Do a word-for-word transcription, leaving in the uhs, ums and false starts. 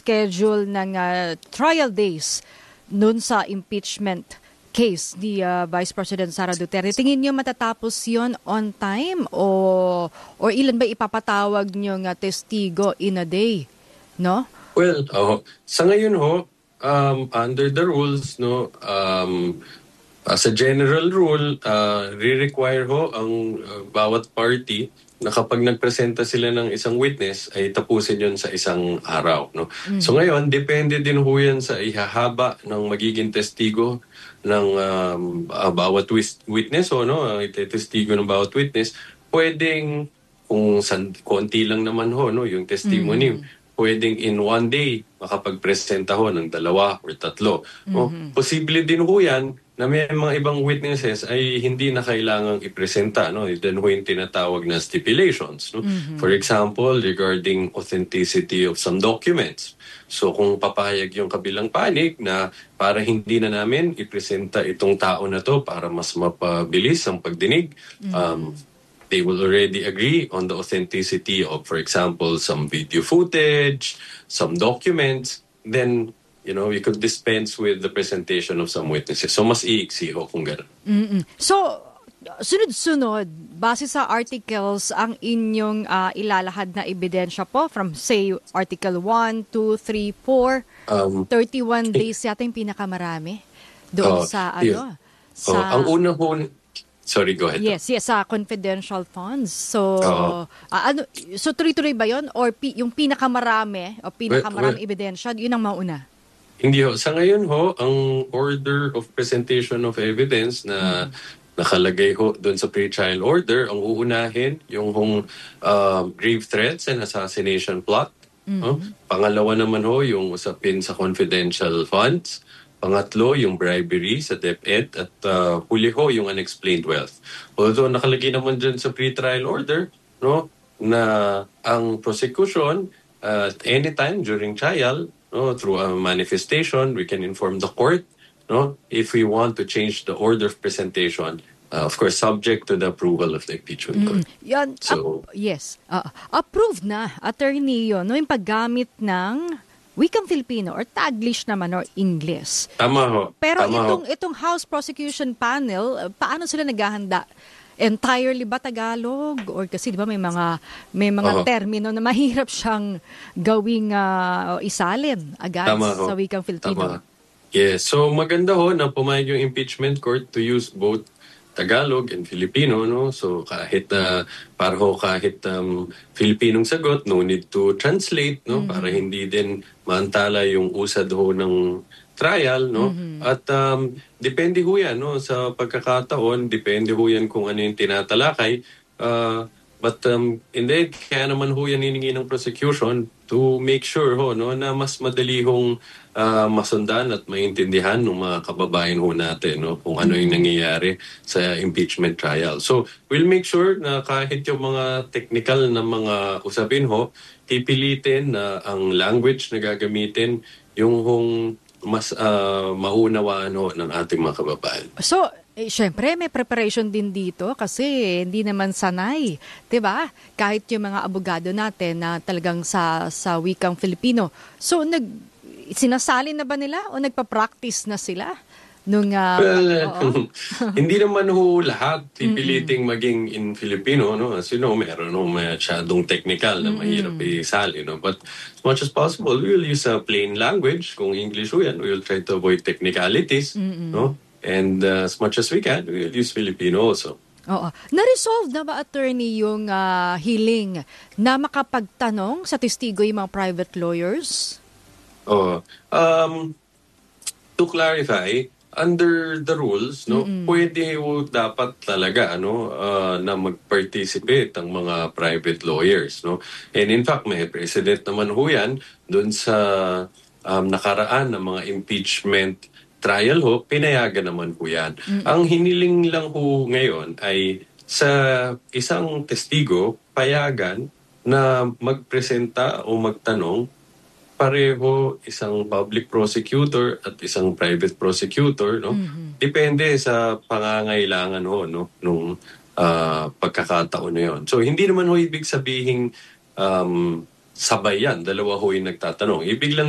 nag-schedule ng uh, trial days nun sa impeachment case ni uh, Vice President Sara Duterte. Tingin niyo matatapos yon on time o or ilan ba ipapatawag niyo nga testigo in a day, no? Well, uh, sa ngayon ho, um, under the rules, no, um, as a general rule, uh, re-require ho ang uh, bawat party na kapag nagpresenta sila ng isang witness ay tapusin yon sa isang araw, no. Mm-hmm. So ngayon, depende din ho yan sa ihahaba ng magiging testigo ng um, uh, bawat witness o no, uh, testigo ng bawat witness. Pwedeng kung san, konti lang naman ho no yung testimony. Mm-hmm. Pwedeng in one day makapagpresenta ho ng dalawa or tatlo. Mm-hmm. No? Posible din ho yan na may mga ibang witnesses ay hindi na kailangang ipresenta, no? Then ho yung tinatawag na stipulations, no? Mm-hmm. For example, regarding authenticity of some documents. So kung papayag yung kabilang panig na para hindi na namin ipresenta itong tao na to para mas mapabilis ang pagdinig, mm-hmm. um, they will already agree on the authenticity of, for example, some video footage, some documents, then you know, you could dispense with the presentation of some witnesses. So, mas iiksi ho kung gano'n. Mm-mm. So, sunod-sunod, base sa articles, ang inyong uh, ilalahad na ebidensya po from, say, Article one, two, three, four, um, thirty-one days yata yung pinakamarami doon uh, sa, ano, yeah. sa... Uh, ang una ho, sorry, go ahead. Yes, yes, sa confidential funds. So, uh, uh, ano, so tuloy-tuloy ba yun? Or pi, yung pinakamarami, o pinakamarami well, well, ebidensya, yun ang mauna? Hindi ho. Sa ngayon ho, ang order of presentation of evidence na mm-hmm. nakalagay ho doon sa pre-trial order, ang uunahin yung hong uh, grave threats and assassination plot. Mm-hmm. Huh? Pangalawa naman ho, yung usapin sa confidential funds. Pangatlo, yung bribery sa DepEd. At uh, huli ho, yung unexplained wealth. Although nakalagay naman dyan sa pre-trial order, no, na ang prosecution uh, at any time during trial, no, through a manifestation, we can inform the court, no, if we want to change the order of presentation, uh, of course, subject to the approval of the impeachment court. Mm. Yan, so, up, yes, uh, approved na, attorney yun, no, yung paggamit ng wikang Filipino or Taglish naman or English. Tama ho. Pero Tama itong, ho. itong House Prosecution Panel, paano sila naghahanda? Entirely ba Tagalog? Or kasi di ba may mga may mga uh-huh. termino na mahirap siyang gawing uh, isalin agad Tama sa wikang Filipino. Tama. Yes, so maganda ho na pumayag yung impeachment court to use both Tagalog and Filipino, no? So kahit uh, para ho kahit um, Filipinong sagot, no need to translate, no? Mm-hmm. Para hindi din maantala yung usad ho ng trial, no? Mm-hmm. At um, depende ho yan, no? Sa pagkakataon, depende ho yan kung ano yung tinatalakay. Uh, but um, hindi, kaya naman ho yan hiningi ng prosecution to make sure ho, no, na mas madali hong uh, masundan at maintindihan ng mga kababayan ho natin, no? Kung ano yung nangyayari sa impeachment trial. So, we'll make sure na kahit yung mga technical na mga usapin ho, pipilitin na ang language na gagamitin yung hong mas uh, maunawaan ho ng ating mga kababayan. So, eh, syempre may preparation din dito kasi hindi naman sanay, 'di ba? Kahit yung mga abogado natin na talagang sa sa wikang Filipino. So, nag sinasali na ba nila o nagpa-practice na sila? Nung, uh, well, hindi naman ho lahat pipiliting maging in Filipino, no? As you know, meron ho masyadong technical na mahirap isali, no? But as much as possible, we will use a plain language. Kung English ho yan, we will try to avoid technicalities, Mm-mm. no? And uh, as much as we can, we will use Filipino also. Oo. Na-resolve na ba, attorney, yung uh, hiling na makapagtanong sa testigo yung mga private lawyers? Oh, um, to clarify, under the rules, no, Mm-mm. pwede ho dapat talaga ano uh, na mag-participate ang mga private lawyers, no. And in fact, may precedent naman ho yan doon sa um, nakaraan ng mga impeachment trial ho, pinayagan naman ho yan. Mm-mm. Ang hiniling lang ho ngayon ay sa isang testigo payagan na magpresenta o magtanong pareho isang public prosecutor at isang private prosecutor, no? Mm-hmm. Depende sa pangangailangan ho, no, nung uh, pagkakataon na yon. So hindi naman ho ibig sabihin um, sabay yan, dalawa ho yung nagtatanong. Ibig lang